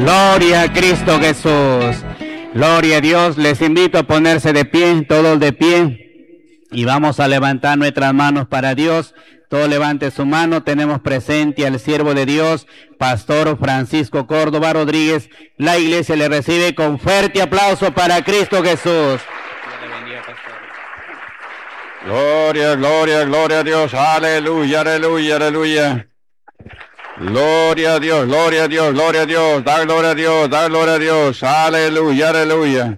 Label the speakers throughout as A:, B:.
A: Gloria a Cristo Jesús. Gloria a Dios. Les invito a ponerse de pie, todos de pie. Y vamos a levantar nuestras manos para Dios. Todo levante su mano. Tenemos presente al siervo de Dios, Pastor Francisco Córdoba Rodríguez. La iglesia le recibe con fuerte aplauso para Cristo Jesús.
B: Gloria, gloria, gloria a Dios. Aleluya, aleluya, aleluya. Gloria a Dios, gloria a Dios, gloria a Dios. Da gloria a Dios, da gloria a Dios. Aleluya, aleluya.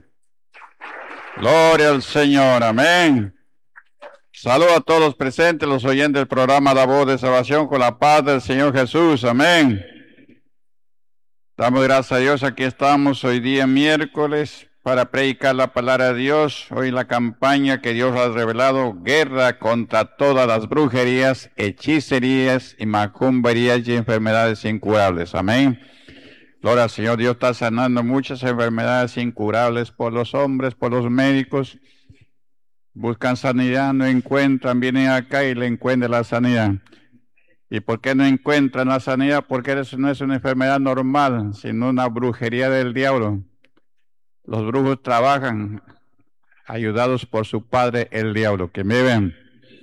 B: Gloria al Señor, amén. Saludo a todos los presentes, los oyentes del programa La Voz de Salvación, con la paz del Señor Jesús, amén. Damos gracias a Dios, aquí estamos hoy día miércoles para predicar la palabra de Dios. Hoy la campaña que Dios ha revelado, guerra contra todas las brujerías, hechicerías y macumberías y enfermedades incurables, amén. Gloria al Señor, Dios está sanando muchas enfermedades incurables por los hombres, por los médicos. Buscan sanidad, no encuentran, vienen acá y le encuentran la sanidad. ¿Y por qué no encuentran la sanidad? Porque eso no es una enfermedad normal, sino una brujería del diablo. Los brujos trabajan ayudados por su padre, el diablo. Que me ven.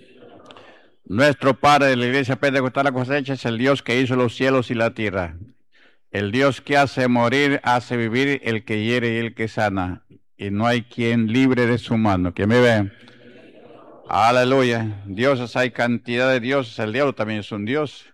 B: Nuestro Padre de la Iglesia Pentecostal La Cosecha es el Dios que hizo los cielos y la tierra. El Dios que hace morir, hace vivir, el que hiere y el que sana. Y no hay quien libre de su mano. Que me ven. Aleluya. Dioses, hay cantidad de dioses. El diablo también es un dios.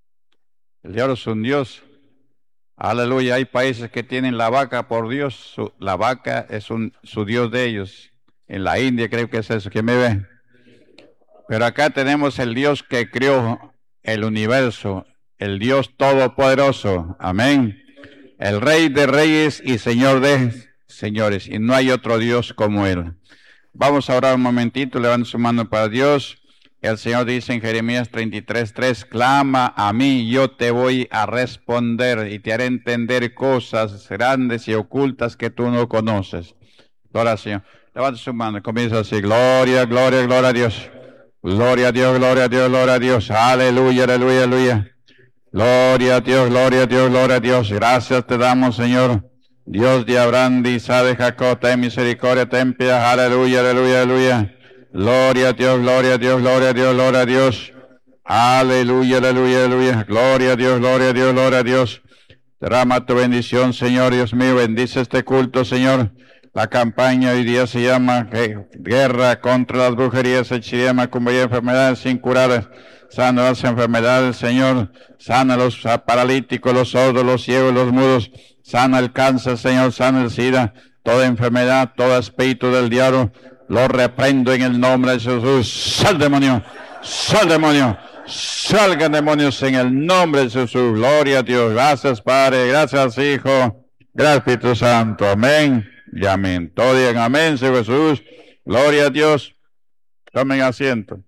B: El diablo es un dios. Aleluya. Hay países que tienen la vaca por Dios. La vaca es su dios de ellos. En la India creo que es eso. ¿Quién me ve? Pero acá tenemos el Dios que creó el universo. El Dios todopoderoso. Amén. El Rey de reyes y Señor de señores. Y no hay otro Dios como Él. Vamos a orar un momentito, levanten su mano para Dios. El Señor dice en Jeremías 33:3, clama a mí, yo te voy a responder y te haré entender cosas grandes y ocultas que tú no conoces. Gloria al Señor. Levante su mano, comienza así, gloria, gloria, gloria a Dios. Gloria a Dios, gloria a Dios, gloria a Dios. Aleluya, aleluya, aleluya. Gloria a Dios, gloria a Dios, gloria a Dios. Gracias te damos, Señor. Dios de Abraham, de Isaac, de Jacob, ten misericordia, ten piedad, aleluya, aleluya, aleluya. Gloria a Dios, gloria a Dios, gloria a Dios, gloria a Dios. Aleluya, aleluya, aleluya. Gloria a Dios, gloria a Dios, gloria a Dios. Derrama tu bendición, Señor, Dios mío, bendice este culto, Señor. La campaña hoy día se llama Guerra contra las brujerías, hechicerías, macumberías, enfermedades incurables. Sana las enfermedades, Señor. Sana los paralíticos, los sordos, los ciegos, los mudos. Sana el cáncer, Señor, sana el SIDA, toda enfermedad, todo espíritu del diablo, lo reprendo en el nombre de Jesús. Sal demonio, sal demonio, salgan demonios en el nombre de Jesús. Gloria a Dios, gracias Padre, gracias Hijo, gracias Espíritu Santo, amén y amén. Todo digan amén, Señor Jesús, gloria a Dios. Tomen asiento.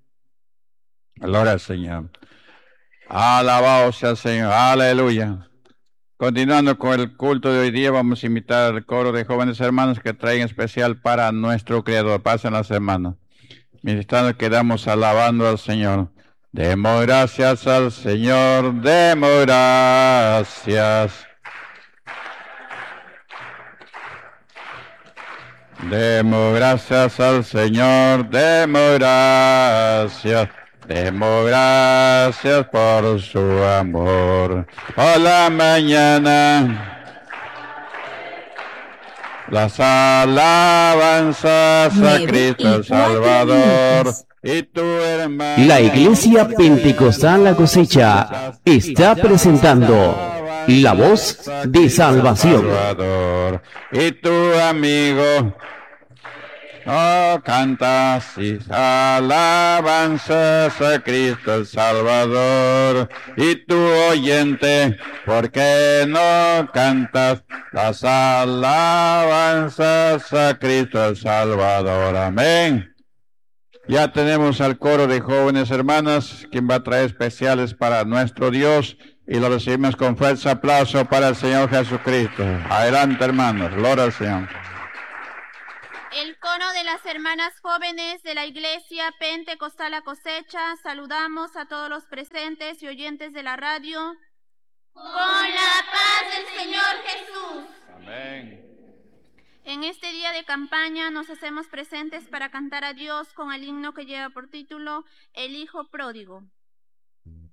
B: Gloria al Señor. Alabado sea el Señor, aleluya. Continuando con el culto de hoy día, vamos a invitar al coro de jóvenes hermanos que traen especial para nuestro Creador. Pasen las hermanas. Mientras quedamos alabando al Señor. Demos gracias al Señor, demos gracias. Demos gracias al Señor, demos gracias. Demos gracias por su amor. Por la mañana, las alabanzas a Cristo el Salvador y tu hermano.
C: La Iglesia Pentecostal La Cosecha está presentando La Voz de Salvación.
B: Salvador, y tu amigo. Oh, cantas y alabanzas a Cristo el Salvador, y tu oyente, ¿por qué no cantas las alabanzas a Cristo el Salvador? Amén. Ya tenemos al coro de jóvenes hermanas, quien va a traer especiales para nuestro Dios, y lo recibimos con fuerte aplauso para el Señor Jesucristo. Adelante, hermanos, gloria al Señor.
D: El coro de las hermanas jóvenes de la Iglesia Pentecostal La Cosecha, saludamos a todos los presentes y oyentes de la radio. Con la paz del Señor Jesús. En este día de campaña nos hacemos presentes para cantar a Dios con el himno que lleva por título El Hijo Pródigo.